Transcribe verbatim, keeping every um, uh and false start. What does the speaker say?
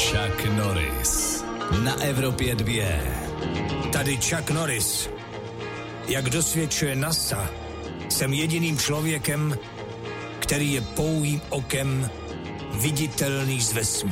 Chuck Norris na Evropě dva. Tady Chuck Norris. Jak dosvědčuje NASA, jsem jediným člověkem, který je pouhým okem viditelný z vesmíru.